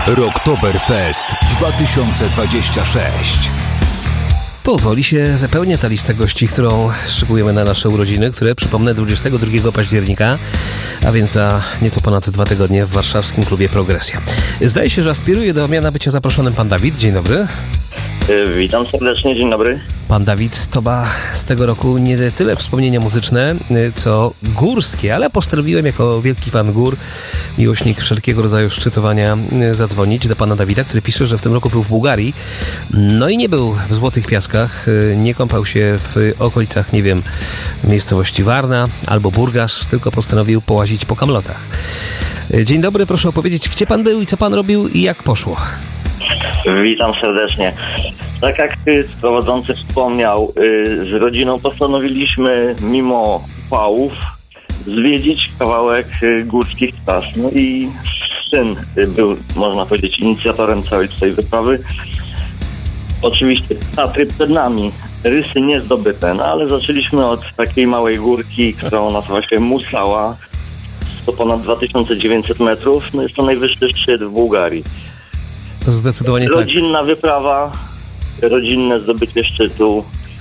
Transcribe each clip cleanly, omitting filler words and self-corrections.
Rocktoberfest 2026. Powoli się wypełnia ta lista gości, którą szykujemy na nasze urodziny, które, przypomnę, 22 października, a więc za nieco ponad 2 tygodnie w warszawskim klubie Progresja. Zdaje się, że aspiruje do miana bycia zaproszonym pan Dawid. Dzień dobry. Witam serdecznie, dzień dobry. Pan Dawid to ma z tego roku nie tyle wspomnienia muzyczne, co górskie, ale postanowiłem jako wielki fan gór, miłośnik wszelkiego rodzaju szczytowania, zadzwonić do pana Dawida, który pisze, że w tym roku był w Bułgarii, no i nie był w Złotych Piaskach, nie kąpał się w okolicach, nie wiem, miejscowości Warna albo Burgasz, tylko postanowił połazić po kamlotach. Dzień dobry, proszę opowiedzieć, gdzie pan był i co pan robił i jak poszło? Witam serdecznie. Tak jak prowadzący wspomniał, z rodziną postanowiliśmy mimo upałów zwiedzić kawałek górskich tras. No i syn był, można powiedzieć, inicjatorem całej tej wyprawy. Oczywiście Tatry przed nami, rysy niezdobyte, no ale zaczęliśmy od takiej małej górki, którą nazywa się Musała. To ponad 2900 metrów, no jest to najwyższy szczyt w Bułgarii. Zdecydowanie rodzinna wyprawa, rodzinne zdobycie szczytu.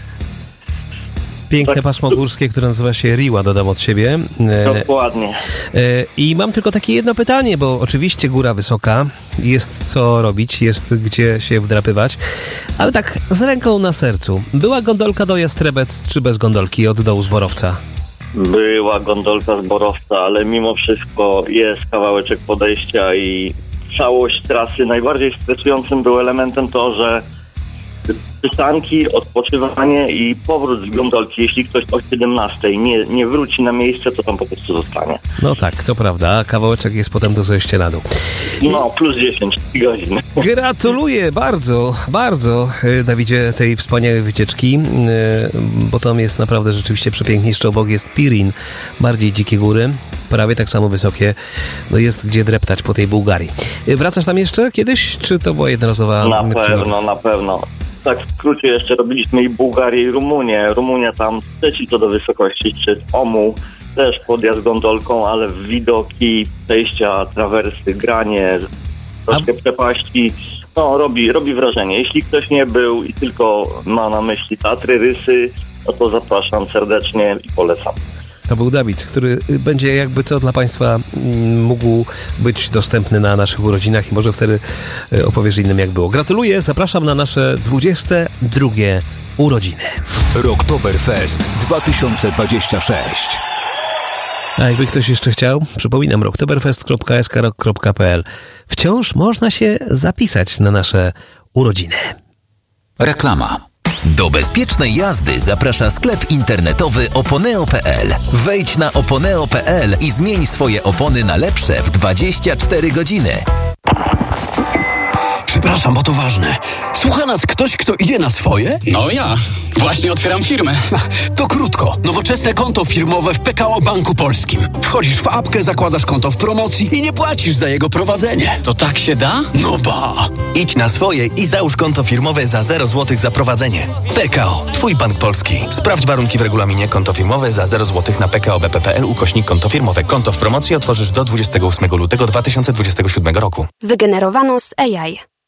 Piękne pasmo górskie, które nazywa się Riła, dodam od siebie. Dokładnie. I mam tylko takie jedno pytanie, bo oczywiście góra wysoka, jest co robić, jest gdzie się wdrapywać, ale tak z ręką na sercu. Była gondolka do Jastrebec, czy bez gondolki od dołu z Borowca? Była gondolka z Borowca, ale mimo wszystko jest kawałeczek podejścia i całość trasy. Najbardziej stresującym był elementem to, że przystanki, odpoczywanie i powrót z gondolki. Jeśli ktoś o 17 nie wróci na miejsce, to tam po prostu zostanie. No tak, to prawda. Kawałeczek jest potem do zejścia na dół. No, plus 10 godzin. Gratuluję bardzo, bardzo, Dawidzie, tej wspaniałej wycieczki, bo tam jest naprawdę rzeczywiście przepięknie. Jeszcze obok jest Pirin, bardziej dzikie góry, prawie tak samo wysokie. No jest gdzie dreptać po tej Bułgarii. Wracasz tam jeszcze kiedyś, czy to była jednorazowa? Na pewno. Tak w skrócie jeszcze robiliśmy i Bułgarię, i Rumunię. Rumunia tam trzeci co do wysokości szczyt Omu, też podjazd gondolką, ale widoki, przejścia, trawersy, granie, troszkę przepaści. No robi wrażenie. Jeśli ktoś nie był i tylko ma na myśli Tatry, Rysy, no to zapraszam serdecznie i polecam. To był Dawid, który będzie jakby co dla Państwa mógł być dostępny na naszych urodzinach i może wtedy opowiesz innym jak było. Gratuluję, zapraszam na nasze 22 urodziny. Rocktoberfest 2026. A jakby ktoś jeszcze chciał, przypominam, rocktoberfest.skrok.pl. Wciąż można się zapisać na nasze urodziny. Reklama. Do bezpiecznej jazdy zaprasza sklep internetowy oponeo.pl. Wejdź na oponeo.pl i zmień swoje opony na lepsze w 24 godziny. Przepraszam, bo to ważne. Słucha nas ktoś, kto idzie na swoje? No ja. Właśnie otwieram firmę. To krótko. Nowoczesne konto firmowe w PKO Banku Polskim. Wchodzisz w apkę, zakładasz konto w promocji i nie płacisz za jego prowadzenie. To tak się da? No ba! Idź na swoje i załóż konto firmowe za 0 zł za prowadzenie. PKO. Twój bank polski. Sprawdź warunki w regulaminie. Konto firmowe za 0 zł na pko.bp.pl/konto firmowe. Konto w promocji otworzysz do 28 lutego 2027 roku. Wygenerowano z AI.